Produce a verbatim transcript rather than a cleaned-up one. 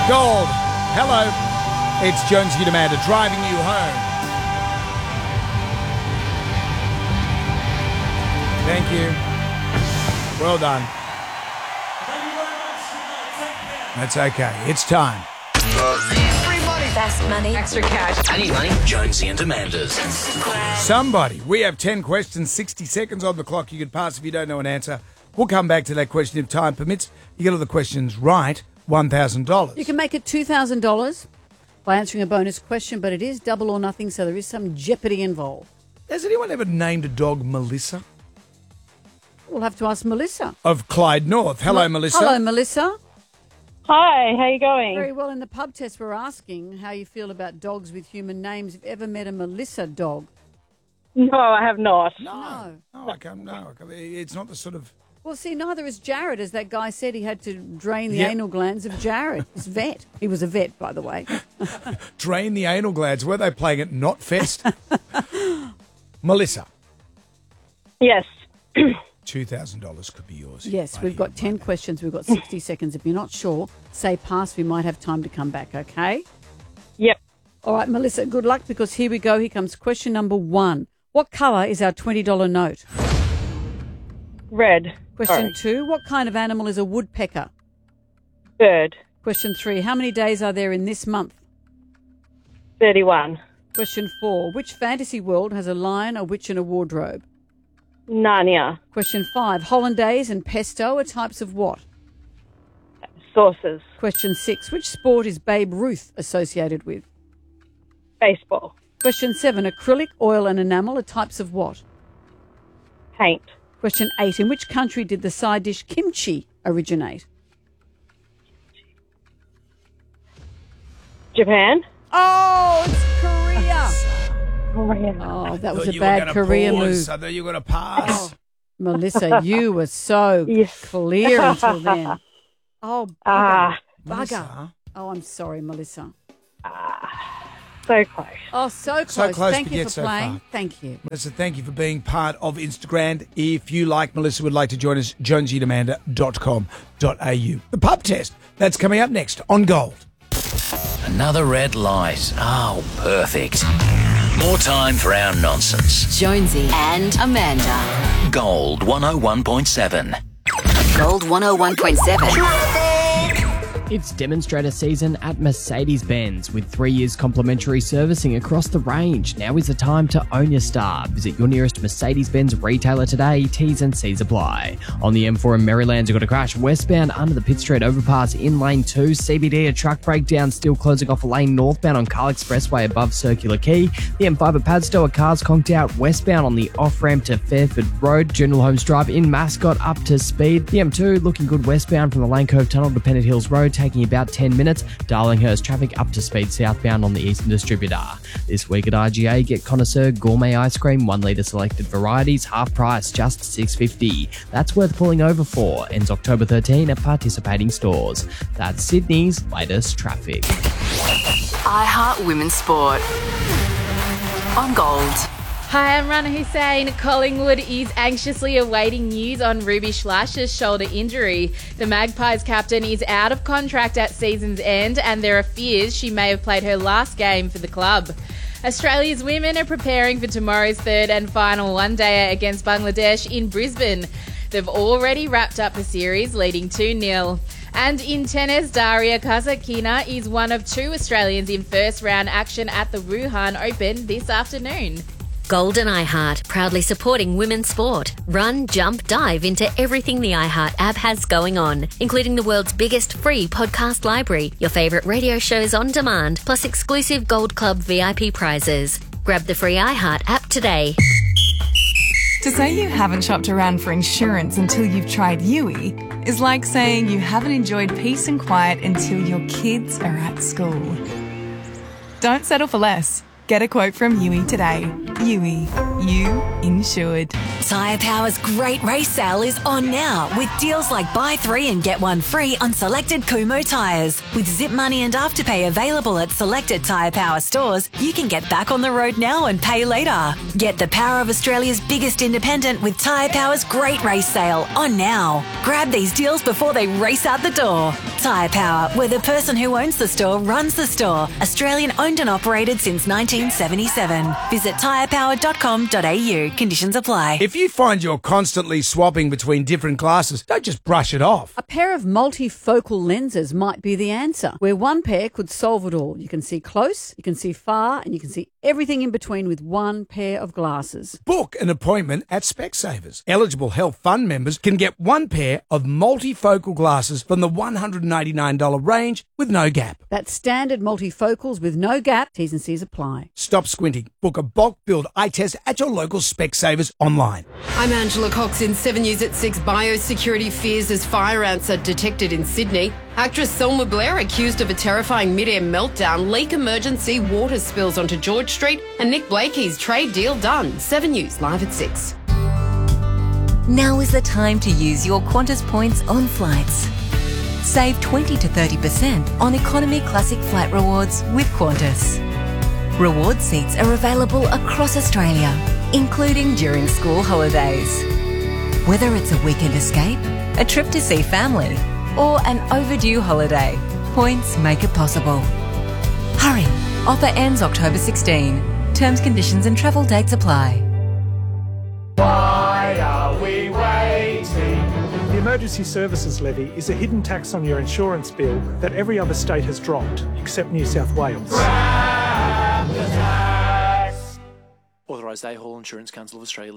Gold. Hello. It's Jonesy and Amanda driving you home. Thank you. Well done. That's okay. It's time. Free money. Fast money. Extra cash. I need money. Jonesy and Amanda's. Somebody. We have ten questions, sixty seconds on the clock. You can pass if you don't know an answer. We'll come back to that question if time permits. You get all the questions right, one thousand dollars. You can make it two thousand dollars by answering a bonus question, but it is double or nothing, so there is some jeopardy involved. Has anyone ever named a dog Melissa? We'll have to ask Melissa. Of Clyde North. Hello, Mel- Melissa. Hello, Melissa. Hi, how you going? Very well. In the pub test, we're asking how you feel about dogs with human names. Have you ever met a Melissa dog? No, I have not. No. No, I can't. No, I can't. It's not the sort of. Well, see, neither is Jared. As that guy said, he had to drain the Yep. anal glands of Jared. He's a vet. He was a vet, by the way. Drain the anal glands. Were they playing at Not Fest? Melissa, Yes. two thousand dollars could be yours. Yes, Right we've here, got ten right now. questions. We've got sixty seconds. If you're not sure, say pass. We might have time to come back, okay? Yep. All right, Melissa, good luck because here we go. Here comes question number one. What colour is our twenty dollar note? Red. Question Sorry. two. What kind of animal is a woodpecker? Bird. Question three. How many days are there in this month? thirty-one. Question four. Which fantasy world has a lion, a witch and a wardrobe? Narnia. Question five. Hollandaise and pesto are types of what? Sauces. Question six. Which sport is Babe Ruth associated with? Baseball. Question seven. Acrylic, oil and enamel are types of what? Paint. Question eight. In which country did the side dish kimchi originate? Japan. Oh, it's Korea. Oh, yeah. Oh, that I was thought a you were bad gonna Korea pause. move. I thought you were going to pass. Melissa, you were so Yes. clear until then. Oh, bugger. Ah, bugger. Melissa, Oh, I'm sorry, Melissa. so close. Oh, so close. So close, Thank but you yet for so playing. far. Thank you. Melissa, thank you for being part of Instagram. If you, like Melissa, would like to join us, jonesy and amanda dot com dot a u. The pub test, that's coming up next on Gold. Another red light. Oh, perfect. More time for our nonsense. Jonesy and Amanda. Gold one oh one point seven. Gold one oh one point seven. It's demonstrator season at Mercedes-Benz with three years complimentary servicing across the range. Now is the time to own your star. Visit your nearest Mercedes-Benz retailer today. T's and C's apply. On the M four in Maryland, you've got a crash westbound under the Pitt Street overpass in lane two. C B D, a truck breakdown still closing off a lane northbound on Carl Expressway above Circular Quay. The M five at Padstow, a car's conked out westbound on the off-ramp to Fairford Road. General Holmes Drive in Mascot up to speed. The M two looking good westbound from the Lane Cove Tunnel to Pennant Hills Road, taking about ten minutes. Darlinghurst traffic up to speed southbound on the Eastern Distributor. This week at I G A, get Connoisseur Gourmet Ice Cream, one litre selected varieties, half price, just six dollars fifty. That's worth pulling over for. Ends October thirteenth at participating stores. That's Sydney's latest traffic. iHeart Women's Sport. On Gold. Hi, I'm Rana Hussein. Collingwood is anxiously awaiting news on Ruby Schlash's shoulder injury. The Magpies captain is out of contract at season's end, and there are fears she may have played her last game for the club. Australia's women are preparing for tomorrow's third and final one-dayer against Bangladesh in Brisbane. They've already wrapped up the series, leading two nil. And in tennis, Daria Kasatkina is one of two Australians in first-round action at the Wuhan Open this afternoon. Gold and iHeart, proudly supporting women's sport. Run, jump, dive into everything the iHeart app has going on, including the world's biggest free podcast library, your favourite radio shows on demand, plus exclusive Gold Club V I P prizes. Grab the free iHeart app today. To say you haven't shopped around for insurance until you've tried Yui is like saying you haven't enjoyed peace and quiet until your kids are at school. Don't settle for less. Get a quote from Yui today. Yui. you insured. Tyre Power's great race sale is on now with deals like buy three and get one free on selected Kumo tyres. With Zip Money and Afterpay available at selected Tyre Power stores, you can get back on the road now and pay later. Get the power of Australia's biggest independent with Tyre Power's great race sale on now. Grab these deals before they race out the door. Tyre Power, where the person who owns the store runs the store. Australian owned and operated since nineteen seventy-seven. Visit tyre power dot com dot a u. Conditions apply. If you find you're constantly swapping between different glasses, don't just brush it off. A pair of multifocal lenses might be the answer, where one pair could solve it all. You can see close, you can see far, and you can see everything in between with one pair of glasses. Book an appointment at Specsavers. Eligible Health Fund members can get one pair of multifocal glasses from the one hundred ninety-nine dollars range with no gap. That's standard multifocals with no gap. T's and C's apply. Stop squinting. Book a bulk build eye test at your local Specsavers online. I'm Angela Cox in seven News at six. Biosecurity fears as fire ants are detected in Sydney. Actress Selma Blair accused of a terrifying mid-air meltdown. Leak emergency water spills onto George Street. And Nick Blakey's trade deal done. seven News live at six. Now is the time to use your Qantas points on flights. Save twenty to thirty percent on Economy Classic Flight Rewards with Qantas. Reward seats are available across Australia, including during school holidays. Whether it's a weekend escape, a trip to see family, or an overdue holiday, points make it possible. Hurry! Offer ends October sixteenth. Terms, conditions and travel dates apply. Why are we waiting? The Emergency Services Levy is a hidden tax on your insurance bill that every other state has dropped, except New South Wales. Grab the tax. Authorised A. Hall Insurance Council of Australia.